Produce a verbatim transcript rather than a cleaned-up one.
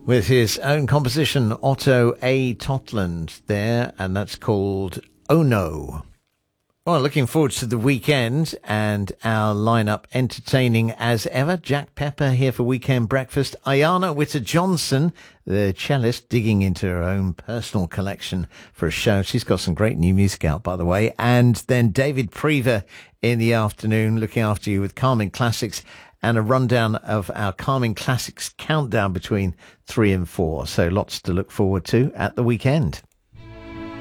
with his own composition, Otto A. Totland there, and that's called Oh No. Well, looking forward to the weekend and our lineup entertaining as ever. Jack Pepper here for Weekend Breakfast. Ayana Witter-Johnson, the cellist, digging into her own personal collection for a show. She's got some great new music out, by the way. And then David Prever in the afternoon, looking after you with Carming Classics and a rundown of our Carming Classics countdown between three and four. So lots to look forward to at the weekend.